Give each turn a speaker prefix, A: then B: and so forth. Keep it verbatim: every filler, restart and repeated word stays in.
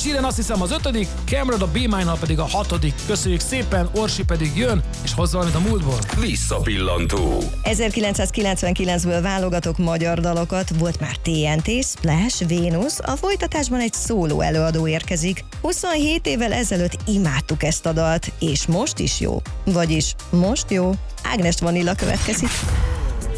A: Sheeran azt hiszem az ötödik, Cameron a B-Minor pedig a hatodik. Köszönjük szépen, Orsi pedig jön, és hoz valamit a múltból.
B: Visszapillantó.
C: ezerkilencszázkilencvenkilencből válogatok magyar dalokat, volt már té en té, Splash, Vénusz, a folytatásban egy szóló előadó érkezik. huszonhét évvel ezelőtt imádtuk ezt a dalt, és most is jó. Vagyis most jó. Ágnes Vanilla következik.